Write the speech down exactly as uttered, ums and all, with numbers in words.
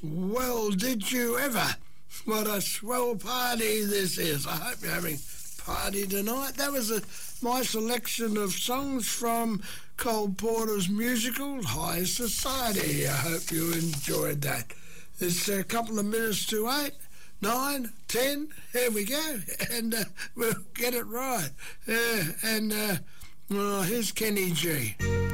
Well, did you ever? What a swell party this is. I hope you're having a party tonight. That was a, my selection of songs from Cole Porter's musical, High Society. I hope you enjoyed that. It's a couple of minutes to eight, nine, ten. Here we go. And uh, we'll get it right. Yeah, and uh, well, here's Kenny G.